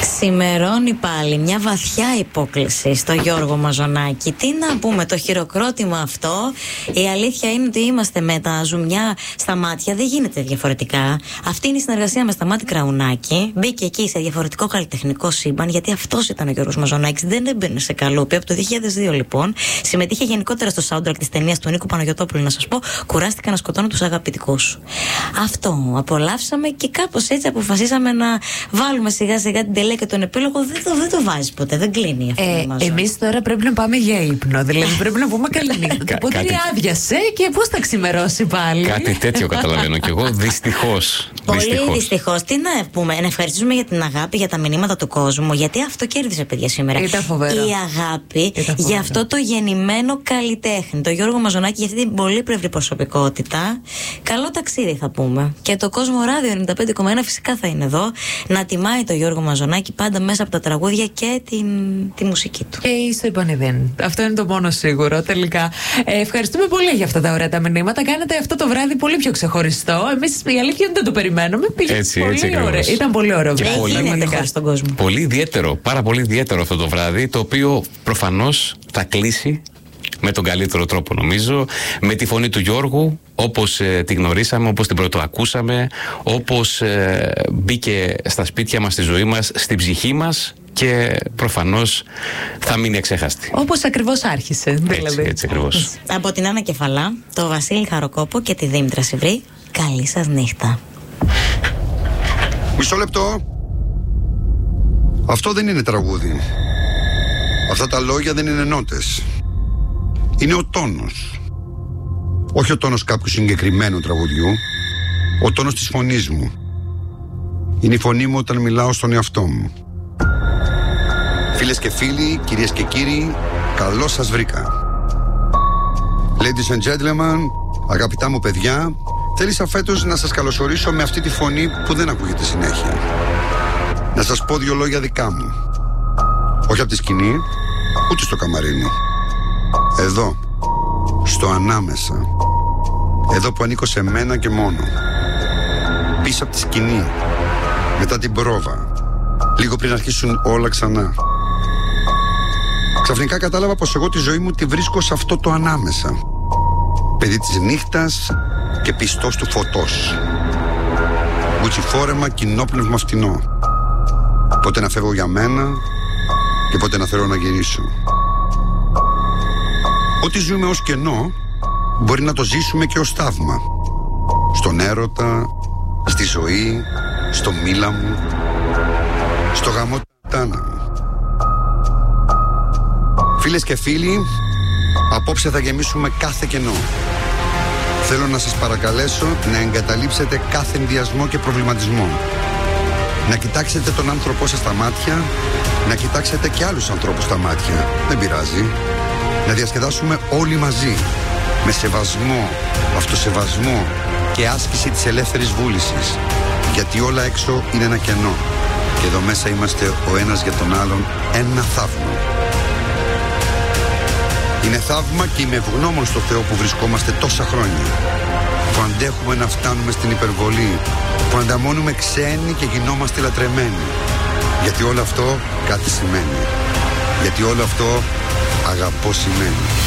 Σημερώνει πάλι μια βαθιά υπόκληση στο Γιώργο Μαζονάκη. Τι να πούμε, το χειροκρότημα αυτό. Η αλήθεια είναι ότι είμαστε με τα ζουμιά στα μάτια. Δεν γίνεται διαφορετικά. Αυτή είναι η συνεργασία με Σταμάτη Κραουνάκη. Μπήκε εκεί σε διαφορετικό καλλιτεχνικό σύμπαν, γιατί αυτός ήταν ο Γιώργος Μαζονάκης. Δεν έμπαινε σε καλούπι. Από το 2002 λοιπόν. Συμμετείχε γενικότερα στο soundtrack της ταινίας του Νίκου Παναγιωτόπουλου. Να σας πω, κουράστηκα να σκοτώνω τους αγαπητικούς. Αυτό απολαύσαμε και κάπως έτσι αποφασίσαμε να βάλουμε σιγά σιγά την τελεία και τον επίλογο. Δεν το βάζει ποτέ, δεν κλείνει αυτό. Εμείς τώρα πρέπει να πάμε για ύπνο. Δηλαδή πρέπει να πούμε καληνύχτα. Το ποτήρι άδειασε και πώς θα ξημερώσει πάλι. Κάτι τέτοιο καταλαβαίνω κι εγώ, δυστυχώς. Πολύ δυστυχώς. Τι να πούμε, να ευχαριστήσουμε για την αγάπη, για τα μηνύματα του κόσμου, γιατί αυτό κέρδισε, παιδιά, σήμερα. Ήταν φοβερό. Η αγάπη για αυτό το γεννημένο καλλιτέχνη, το Γιώργο Μαζονάκη, για αυτή την πολύπλευρη προσωπικότητα. Καλό ταξίδι θα πούμε. Και το Κόσμο Ράδιο 95,1 φυσικά θα είναι εδώ να τιμάει το Γιώργο Μαζονάκη πάντα μέσα από τα τραγούδια και τη μουσική του. Και στο υπανηδέν. Αυτό είναι το μόνο σίγουρο τελικά. Ευχαριστούμε πολύ για αυτά τα ωραία τα μηνύματα. Κάνετε αυτό το βράδυ πολύ πιο ξεχωριστό. Εμείς η αλήθεια δεν το περιμένουμε. Πήγε πολύ ωραίο. Ήταν πολύ ωραίο βράδυ. Δεν γίνεται χωρίς τον κόσμο. Πολύ ιδιαίτερο, πάρα πολύ ιδιαίτερο αυτό το βράδυ, το οποίο προφανώς θα κλείσει με τον καλύτερο τρόπο, νομίζω, με τη φωνή του Γιώργου, όπως τη γνωρίσαμε, όπως την πρωτοακούσαμε, όπως μπήκε στα σπίτια μας, στη ζωή μας, στην ψυχή μας και προφανώς θα μείνει εξέχαστη. Όπως ακριβώς άρχισε, δηλαδή. Έτσι ακριβώς. Από την Άννα Κεφαλά, το Βασίλη Χαροκόπο και τη Δήμητρα Σιβρή, καλή σας νύχτα. Μισό λεπτό. Αυτό δεν είναι τραγούδι. Αυτά τα λόγια δεν είναι νότες. Είναι ο τόνος. Όχι ο τόνος κάποιου συγκεκριμένου τραγουδιού. Ο τόνος της φωνής μου. Είναι η φωνή μου όταν μιλάω στον εαυτό μου. Φίλες και φίλοι, κυρίες και κύριοι, καλώς σας βρήκα. Ladies and gentlemen, αγαπητά μου παιδιά, θέλησα φέτος να σας καλωσορίσω με αυτή τη φωνή που δεν ακούγεται συνέχεια. Να σας πω δύο λόγια δικά μου. Όχι από τη σκηνή, ούτε στο καμαρίνι. Εδώ, στο ανάμεσα. Εδώ που ανήκω σε μένα και μόνο. Πίσω από τη σκηνή. Μετά την πρόβα. Λίγο πριν αρχίσουν όλα ξανά. Ξαφνικά κατάλαβα πως εγώ τη ζωή μου τη βρίσκω σε αυτό το ανάμεσα. Παιδί της νύχτας και πιστός του φωτός. Γουτσιφόρεμα, κοινόπνευμα φτηνό. Πότε να φεύγω για μένα και πότε να θέλω να γυρίσω. Ό,τι ζούμε ως κενό μπορεί να το ζήσουμε και ως θαύμα. Στον έρωτα, στη ζωή, στο μίλα μου, στο γαμό τάνα μου. Φίλες και φίλοι, απόψε θα γεμίσουμε κάθε κενό. Θέλω να σας παρακαλέσω να εγκαταλείψετε κάθε ενδιασμό και προβληματισμό. Να κοιτάξετε τον άνθρωπό σας στα μάτια, να κοιτάξετε και άλλους ανθρώπους στα μάτια. Δεν πειράζει. Να διασκεδάσουμε όλοι μαζί, με σεβασμό, αυτοσεβασμό και άσκηση της ελεύθερης βούλησης. Γιατί όλα έξω είναι ένα κενό και εδώ μέσα είμαστε ο ένας για τον άλλον ένα θαύμα. Είναι θαύμα και είμαι ευγνώμων στο Θεό που βρισκόμαστε τόσα χρόνια, που αντέχουμε να φτάνουμε στην υπερβολή, που ανταμώνουμε ξένοι και γινόμαστε λατρεμένοι. Γιατί όλο αυτό κάτι σημαίνει. Γιατί όλο αυτό αγαπώ σημαίνει.